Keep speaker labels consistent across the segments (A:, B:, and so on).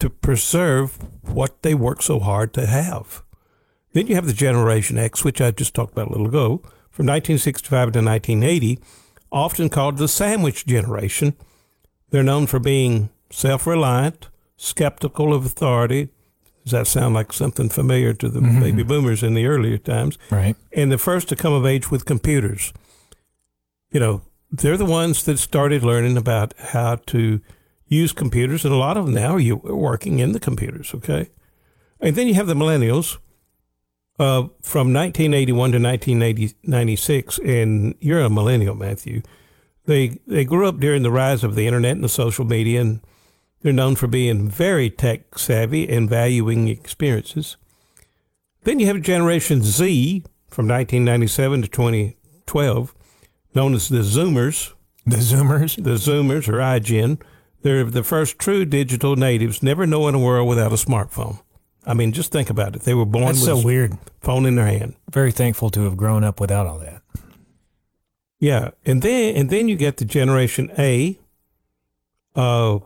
A: to preserve what they work so hard to have. Then you have the Generation X, which I just talked about a little ago, from 1965 to 1980, often called the sandwich generation. They're known for being self-reliant, skeptical of authority. Does that sound like something familiar to the baby boomers in the earlier times?
B: Right.
A: And the first to come of age with computers. You know, they're the ones that started learning about how to use computers, and a lot of them now are working in the computers, okay? And then you have the millennials from 1981 to 1996, and you're a millennial, Matthew. They grew up during the rise of the internet and the social media, and they're known for being very tech savvy and valuing experiences. Then you have Generation Z from 1997 to 2012, known as the Zoomers.
B: The Zoomers?
A: The Zoomers, or iGen. They're the first true digital natives, never knowing a world without a smartphone. I mean, just think about it. They were born with
B: a
A: phone in their hand.
B: Very thankful to have grown up without all that.
A: Yeah, and then you get the Generation A. No,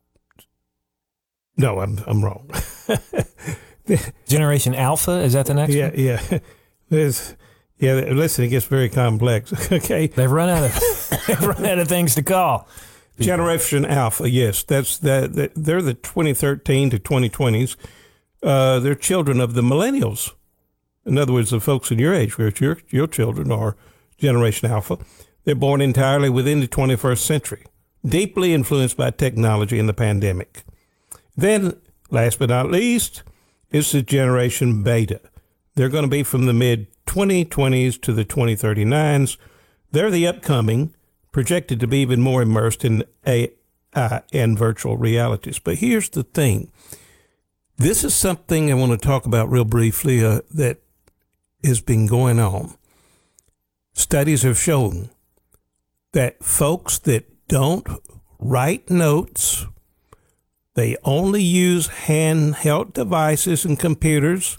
A: I'm wrong.
B: Generation Alpha, is that the next one?
A: Yeah. Listen, it gets very complex. Okay.
B: They've run out of things to call.
A: Generation Alpha, yes. They're the 2013 to 2020s. They're children of the millennials. In other words, the folks in your age group, your children are Generation Alpha. They're born entirely within the 21st century, deeply influenced by technology and the pandemic. Then, last but not least, is the Generation Beta. They're going to be from the mid-2020s to the 2039s. They're the upcoming, projected to be even more immersed in AI and virtual realities. But here's the thing. This is something I want to talk about real briefly that has been going on. Studies have shown that folks that don't write notes, they only use handheld devices and computers.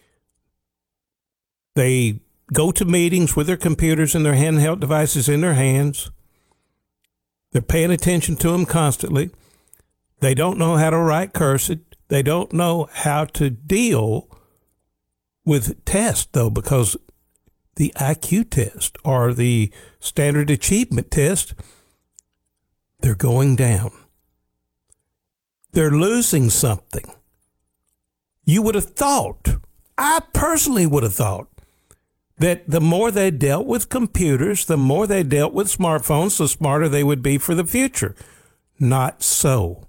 A: They go to meetings with their computers and their handheld devices in their hands. They're paying attention to them constantly. They don't know how to write cursive. They don't know how to deal with tests, though, because the IQ test or the standard achievement test, they're going down. They're losing something. You would have thought, I personally would have thought, that the more they dealt with computers, the more they dealt with smartphones, the smarter they would be for the future. Not so.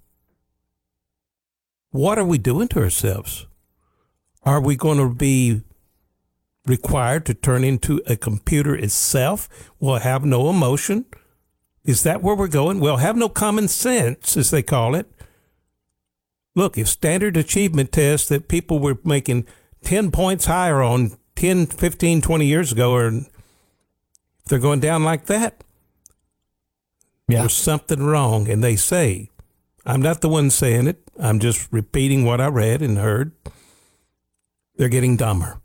A: What are we doing to ourselves? Are we going to be required to turn into a computer itself? We'll have no emotion. Is that where we're going? We'll have no common sense, as they call it. Look, if standard achievement tests that people were making 10 points higher on 10, 15, 20 years ago, or if they're going down like that, there's something wrong. And they say, I'm not the one saying it, I'm just repeating what I read and heard, they're getting dumber.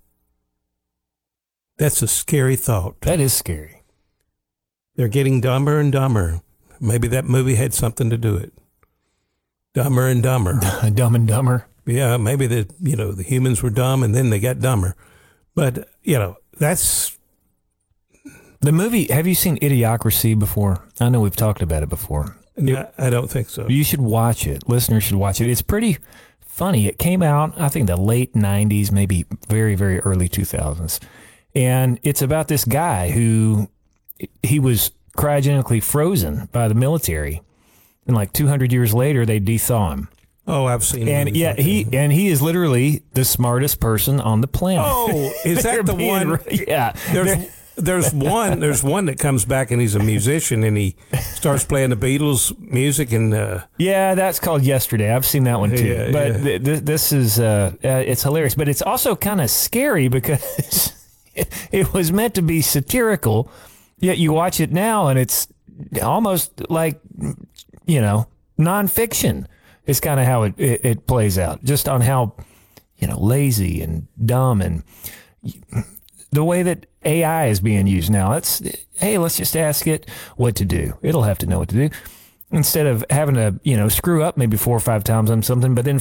A: That's a scary thought.
B: That is scary.
A: They're getting dumber and dumber. Maybe that movie had something to do with it. Dumber and Dumber.
B: Dumb and Dumber.
A: Yeah, maybe the humans were dumb and then they got dumber. But, that's...
B: The movie, have you seen Idiocracy before? I know we've talked about it before.
A: No, I don't think so.
B: You should watch it. Listeners should watch it. It's pretty funny. It came out, I think, the late 90s, maybe very, very early 2000s. And it's about this guy who, he was cryogenically frozen by the military. And like 200 years later, they dethaw him.
A: Oh, I've seen it.
B: And yeah, he is literally the smartest person on the planet.
A: Oh, is that the one?
B: Yeah.
A: There's one that comes back and he's a musician and he starts playing the Beatles music and
B: yeah, that's called Yesterday. I've seen that one too.
A: Yeah,
B: but this is it's hilarious, but it's also kind of scary because it was meant to be satirical. Yet you watch it now and it's almost like nonfiction. It's kind of how it plays out, just on how lazy and dumb and the way that AI is being used now. Let's just ask it what to do. It'll have to know what to do instead of having to screw up maybe 4 or 5 times on something, but then